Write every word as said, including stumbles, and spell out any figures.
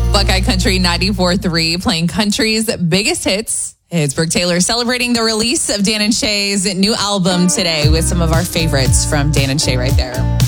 Buckeye Country ninety-four point three, playing country's biggest hits. It's Brooke Taylor celebrating the release of Dan and Shay's new album today with some of our favorites from Dan and Shay right there.